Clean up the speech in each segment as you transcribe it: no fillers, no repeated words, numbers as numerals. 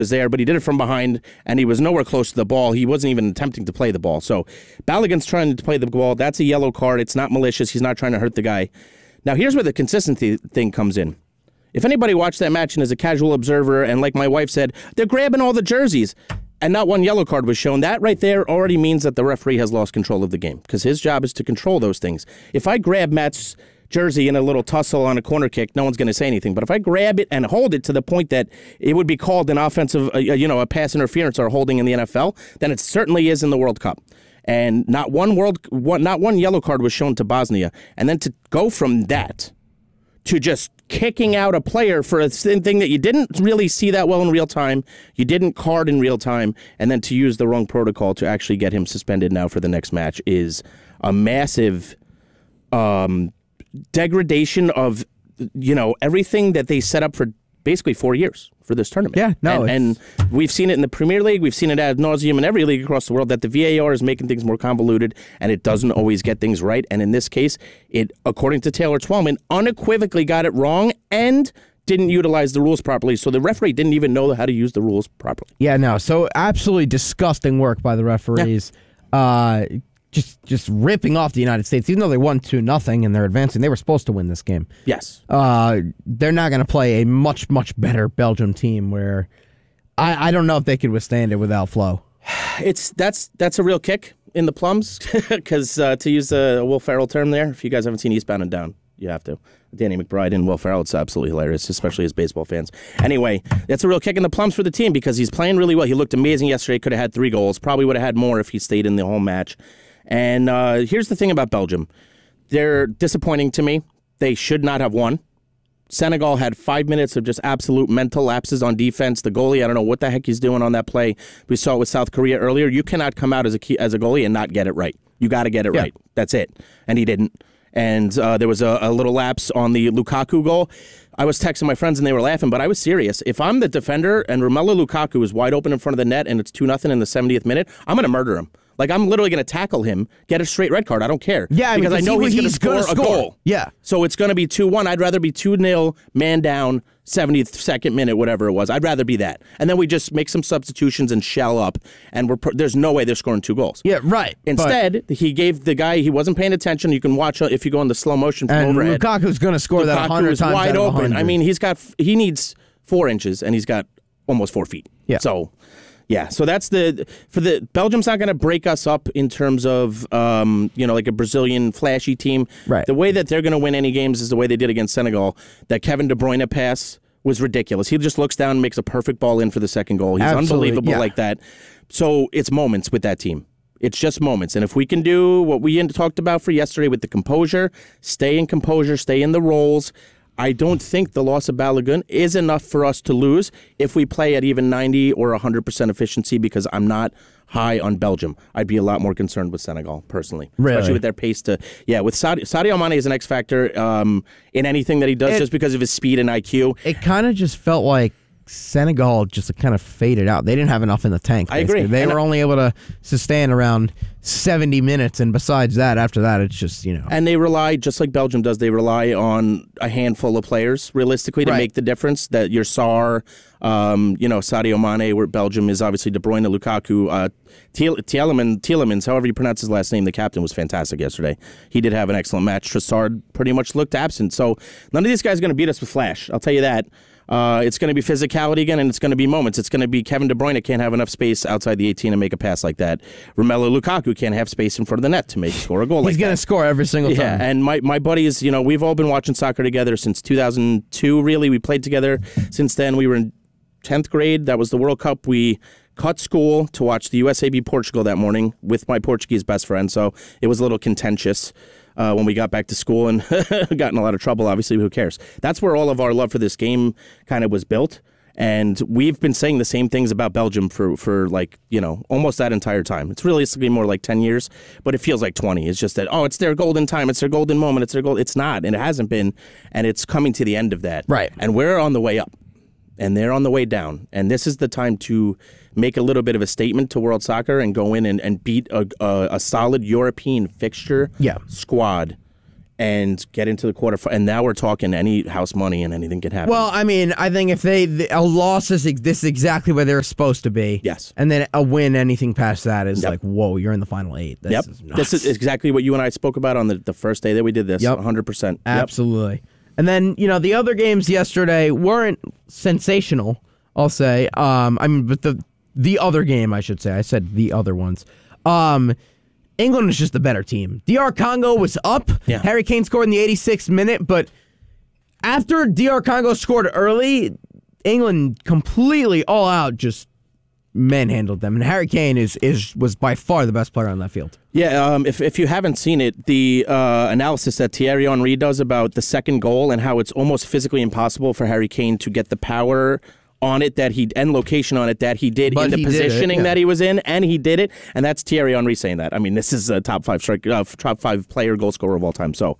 was there, but he did it from behind, and he was nowhere close to the ball. He wasn't even attempting to play the ball. So Balogun's trying to play the ball. That's a yellow card. It's not malicious. He's not trying to hurt the guy. Now, here's where the consistency thing comes in. If anybody watched that match and is a casual observer, and like my wife said, they're grabbing all the jerseys, and not one yellow card was shown, that right there already means that the referee has lost control of the game, because his job is to control those things. If I grab Matt's jersey in a little tussle on a corner kick, no one's going to say anything. But if I grab it and hold it to the point that it would be called an offensive, a pass interference or holding in the NFL, then it certainly is in the World Cup. And not one yellow card was shown to Bosnia. And then to go from that to just kicking out a player for a thing that you didn't really see that well in real time, you didn't card in real time, and then to use the wrong protocol to actually get him suspended now for the next match is a massive degradation of, everything that they set up for basically 4 years for this tournament. Yeah, no. And we've seen it in the Premier League. We've seen it ad nauseum in every league across the world that the VAR is making things more convoluted, and it doesn't always get things right. And in this case, it, according to Taylor Twellman, unequivocally got it wrong and didn't utilize the rules properly. So the referee didn't even know how to use the rules properly. Yeah, no. So absolutely disgusting work by the referees. Yeah. Just ripping off the United States, even though they won 2-0 and they're advancing. They were supposed to win this game. Yes. They're not going to play a much, much better Belgium team where I don't know if they could withstand it without Flo. That's a real kick in the plums, because to use a Will Ferrell term there, if you guys haven't seen Eastbound and Down, you have to. Danny McBride and Will Ferrell, it's absolutely hilarious, especially as baseball fans. Anyway, that's a real kick in the plums for the team because he's playing really well. He looked amazing yesterday, could have had 3 goals, probably would have had more if he stayed in the whole match. And here's the thing about Belgium. They're disappointing to me. They should not have won. Senegal had 5 minutes of just absolute mental lapses on defense. The goalie, I don't know what the heck he's doing on that play. We saw it with South Korea earlier. You cannot come out as a goalie and not get it right. You got to get it right. That's it. And he didn't. And there was a little lapse on the Lukaku goal. I was texting my friends and they were laughing, but I was serious. If I'm the defender and Romelu Lukaku is wide open in front of the net and it's 2-0 in the 70th minute, I'm going to murder him. Like, I'm literally going to tackle him, get a straight red card. I don't care. Yeah, because I know he's going to score a goal. Yeah. So it's going to be 2-1. I'd rather be 2-0, man down, 72nd minute, whatever it was. I'd rather be that. And then we just make some substitutions and shell up, and there's no way they're scoring 2 goals. Yeah, right. Instead, he gave the guy, he wasn't paying attention. You can watch if you go in the slow motion from and overhead. Lukaku's going to score that 100 times wide out of open. 100. I mean, he needs 4 inches, and he's got almost 4 feet. Yeah. So... yeah, so that's Belgium's not going to break us up in terms of, like a Brazilian flashy team. Right. The way that they're going to win any games is the way they did against Senegal. That Kevin De Bruyne pass was ridiculous. He just looks down and makes a perfect ball in for the second goal. He's unbelievable like that. So it's moments with that team. It's just moments. And if we can do what we talked about for yesterday with the composure, stay in the roles, I don't think the loss of Balogun is enough for us to lose if we play at even 90 or 100% efficiency, because I'm not high on Belgium. I'd be a lot more concerned with Senegal, personally. Really? Especially with their pace with Sadio Mane is an X factor in anything that he does just because of his speed and IQ. It kind of just felt like Senegal just kind of faded out. They didn't have enough in the tank. Basically. I agree. They were only able to sustain around 70 minutes, and besides that, after that, it's just, And they rely, just like Belgium does, they rely on a handful of players, realistically, to make the difference. That your Sarr, Sadio Mane, where Belgium is obviously De Bruyne, Lukaku, Tielemans, however you pronounce his last name, the captain was fantastic yesterday. He did have an excellent match. Trossard pretty much looked absent. So none of these guys are going to beat us with flash. I'll tell you that. It's going to be physicality again, and it's going to be moments. It's going to be Kevin De Bruyne can't have enough space outside the 18 and make a pass like that. Romelu Lukaku can't have space in front of the net to score a goal like that. He's going to score every single time. Yeah, and my buddies, we've all been watching soccer together since 2002, really. We played together since then. We were in 10th grade. That was the World Cup. We cut school to watch the USA beat Portugal that morning with my Portuguese best friend, so it was a little contentious when we got back to school and got in a lot of trouble. Obviously, who cares? That's where all of our love for this game kind of was built, and we've been saying the same things about Belgium for almost that entire time. It's realistically more like 10 years, but it feels like 20. It's just that, it's their golden time, it's their golden moment, it's their gold. It's not, and it hasn't been, and it's coming to the end of that. Right. And we're on the way up, and they're on the way down, and this is the time to make a little bit of a statement to world soccer and go in and beat a solid European fixture squad and get into the quarterfinal. And now we're talking any house money and anything could happen. Well, I mean, I think if a loss is this is exactly where they're supposed to be. Yes. And then a win, anything past that is like, whoa, you're in the final 8. This is nuts. This is exactly what you and I spoke about on the first day that we did this. Yep. 100%. Absolutely. And then, the other games yesterday weren't sensational, I'll say. But the other game, I should say. I said the other ones. England was just the better team. DR Congo was up. Yeah. Harry Kane scored in the 86th minute, but after DR Congo scored early, England completely all out just manhandled them. And Harry Kane was by far the best player on that field. Yeah, if you haven't seen it, the analysis that Thierry Henry does about the second goal and how it's almost physically impossible for Harry Kane to get the power on it and location on it that he did in the positioning that he was in, and he did it, and that's Thierry Henry saying that. I mean, this is a top 5 player goal scorer of all time. So,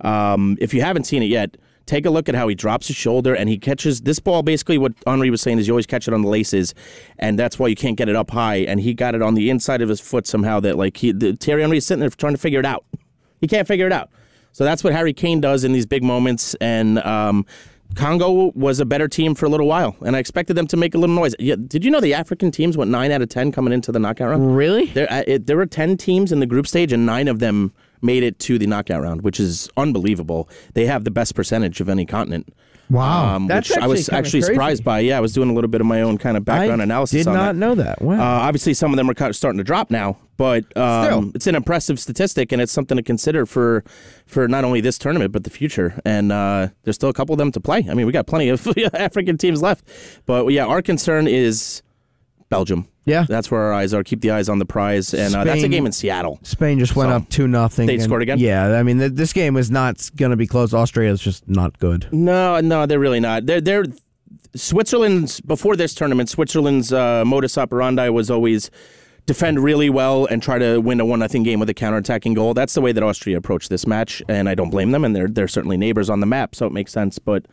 if you haven't seen it yet, take a look at how he drops his shoulder and he catches this ball. Basically, what Henry was saying is you always catch it on the laces, and that's why you can't get it up high. And he got it on the inside of his foot somehow. That Thierry Henry is sitting there trying to figure it out. He can't figure it out. So that's what Harry Kane does in these big moments, and Congo was a better team for a little while, and I expected them to make a little noise. Did you know the African teams went 9 out of 10 coming into the knockout round? Really? There were 10 teams in the group stage, and 9 of them made it to the knockout round, which is unbelievable. They have the best percentage of any continent. Wow. That's which I was actually surprised by. Yeah, I was doing a little bit of my own kind of background analysis on that. I did not know that. Wow. Obviously, some of them are kind of starting to drop now, but it's an impressive statistic, and it's something to consider for not only this tournament, but the future. And there's still a couple of them to play. I mean, we got plenty of African teams left. But, yeah, our concern is Belgium. Yeah. That's where our eyes are. Keep the eyes on the prize. And that's a game in Seattle. Spain just went up 2-0. They scored again? Yeah, I mean, this game is not going to be close. Austria is just not good. No, they're really not. They're Switzerland's, before this tournament, Switzerland's modus operandi was always defend really well and try to win a 1-0 game with a counterattacking goal. That's the way that Austria approached this match, and I don't blame them, and they're certainly neighbors on the map, so it makes sense. But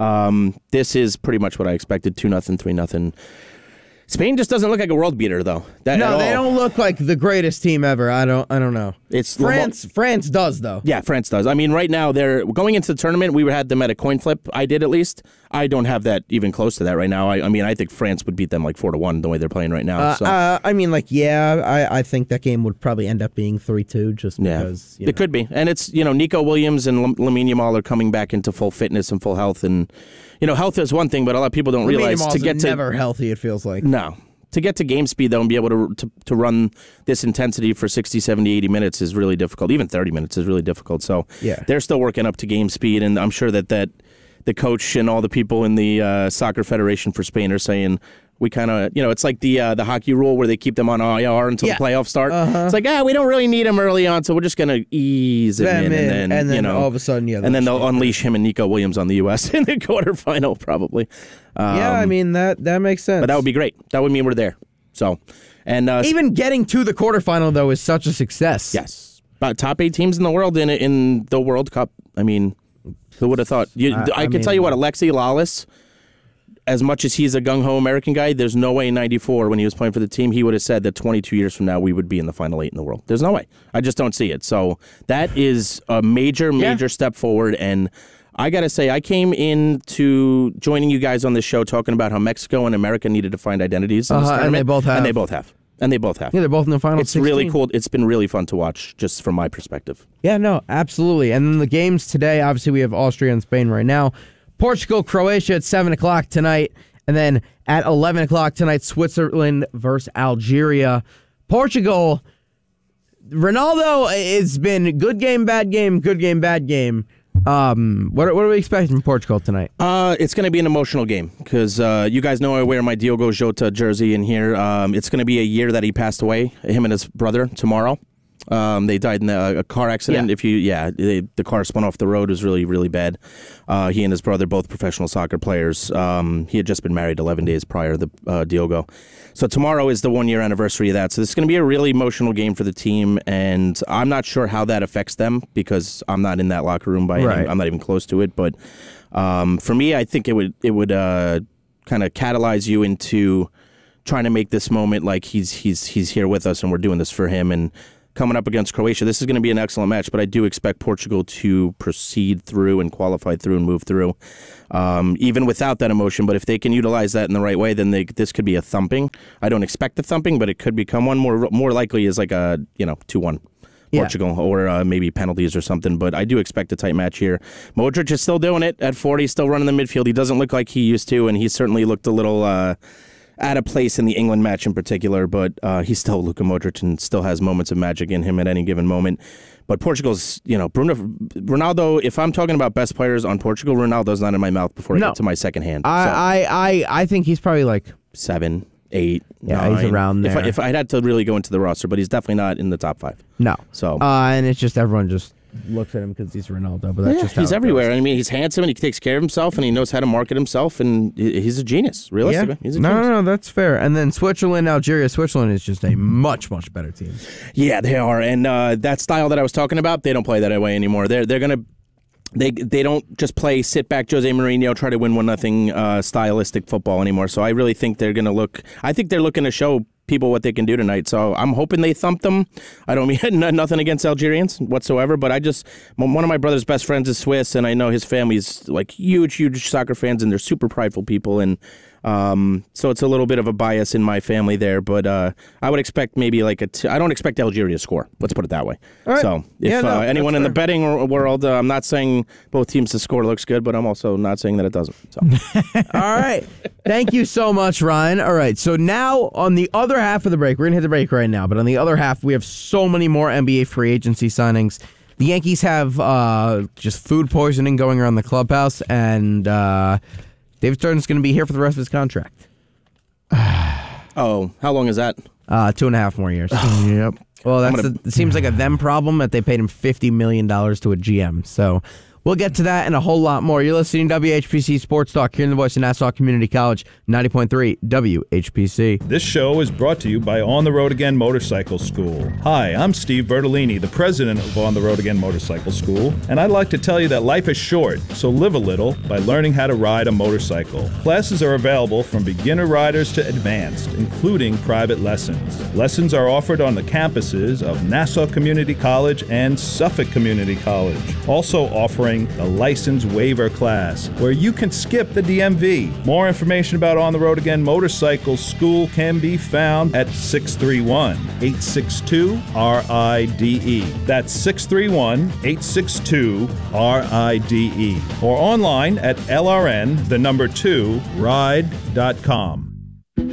this is pretty much what I expected, 2-0, 3-0. Spain just doesn't look like a world beater, though. They don't look like the greatest team ever. I don't know. It's France does, though. Yeah, France does. I mean, right now they're going into the tournament. We had them at a coin flip. I did, at least. I don't have that even close to that right now. I mean, I think France would beat them like 4-1 the way they're playing right now. I mean, I think that game would probably end up being 3-2 just because. It could be, and it's Nico Williams and Lamine Yamal are coming back into full fitness and full health, and health is one thing, but a lot of people don't realize to get to never healthy. It feels like. No. To get to game speed, though, and be able to run this intensity for 60, 70, 80 minutes is really difficult. Even 30 minutes is really difficult. So they're still working up to game speed, and I'm sure that the coach and all the people in the Soccer Federation for Spain are saying, we kind of, it's like the hockey rule where they keep them on IR until the playoffs start. It's like, we don't really need them early on, so we're just going to ease him in. And then all of a sudden, and then they'll unleash him and Nico Williams on the U.S. in the quarterfinal, probably. I mean, that makes sense. But that would be great. That would mean we're there. So, and even getting to the quarterfinal, though, is such a success. Yes. About top 8 teams in the world in the World Cup. I mean, who would have thought? I can tell you what, Alexi Lalas, as much as he's a gung-ho American guy, there's no way in 94 when he was playing for the team, he would have said that 22 years from now we would be in the final 8 in the world. There's no way. I just don't see it. So that is a major step forward. And I got to say, I came into joining you guys on this show talking about how Mexico and America needed to find identities in this tournament. And they both have. Yeah, they're both in the final 16. It's really cool. It's been really fun to watch, just from my perspective. Yeah, no, absolutely. And then the games today, obviously we have Austria and Spain right now. Portugal, Croatia at 7 o'clock tonight. And then at 11 o'clock tonight, Switzerland versus Algeria. Portugal, Ronaldo has been good game, bad game, good game, bad game. What are we expecting from Portugal tonight? It's going to be an emotional game because you guys know I wear my Diogo Jota jersey in here. It's going to be a year that he passed away, him and his brother, tomorrow. They died in a car accident. Yeah. The car spun off the road. It was really, really bad. He and his brother, both professional soccer players. He had just been married 11 days prior to Diogo. So tomorrow is the 1-year anniversary of that. So this is going to be a really emotional game for the team, and I'm not sure how that affects them because I'm not in that locker room I'm not even close to it. But for me, I think it would kind of catalyze you into trying to make this moment like he's here with us and we're doing this for him, and coming up against Croatia. This is going to be an excellent match, but I do expect Portugal to proceed through and qualify through and move through, even without that emotion. But if they can utilize that in the right way, then this could be a thumping. I don't expect a thumping, but it could become one. More likely is like a 2-1. Portugal, or maybe penalties or something, but I do expect a tight match here. Modric is still doing it at 40, still running the midfield. He doesn't look like he used to, and he certainly looked a little out of place in the England match in particular, but he's still Luka Modric and still has moments of magic in him at any given moment. But Portugal's, Ronaldo, if I'm talking about best players on Portugal, Ronaldo's not in my mouth before I get to my second hand. I think he's probably like 7, 8, yeah, 9. He's around there. If I'd had to really go into the roster, but he's definitely not in the top 5. No. So and it's just everyone just looks at him because he's Ronaldo, but that's just how he's everywhere. I mean, he's handsome and he takes care of himself and he knows how to market himself, and he's a genius. Realistically, he's a genius. No, that's fair. And then Switzerland, Algeria. Switzerland is just a much, much better team. Yeah, they are, and that style that I was talking about, they don't play that way anymore. They're gonna. They don't just play sit back Jose Mourinho, try to win 1-0 stylistic football anymore. So I really think they're going to look. I think they're looking to show people what they can do tonight. So I'm hoping they thump them. I don't mean nothing against Algerians whatsoever, but one of my brother's best friends is Swiss, and I know his family's like huge soccer fans, and they're super prideful people, and so it's a little bit of a bias in my family there, but I would expect maybe like I don't expect Algeria to score. Let's put it that way. All right. So if anyone in the betting world, I'm not saying both teams to score looks good, but I'm also not saying that it doesn't. So. All right. Thank you so much, Ryan. All right. So now on the other half of the break, we're going to hit the break right now, but on the other half, we have so many more NBA free agency signings. The Yankees have just food poisoning going around the clubhouse, and David Stern's going to be here for the rest of his contract. Oh, how long is that? 2.5 more years. Yep. Well, it seems like a them problem that they paid him $50 million to a GM. So we'll get to that and a whole lot more. You're listening to WHPC Sports Talk here in the voice of Nassau Community College, 90.3 WHPC. This show is brought to you by On the Road Again Motorcycle School. Hi, I'm Steve Bertolini, the president of On the Road Again Motorcycle School, and I'd like to tell you that life is short, so live a little by learning how to ride a motorcycle. Classes are available from beginner riders to advanced, including private lessons. Lessons are offered on the campuses of Nassau Community College and Suffolk Community College, also offering the license waiver class, where you can skip the DMV. More information about On the Road Again Motorcycle School can be found at 631-862-RIDE. That's 631-862-RIDE. Or online at LRN2ride.com.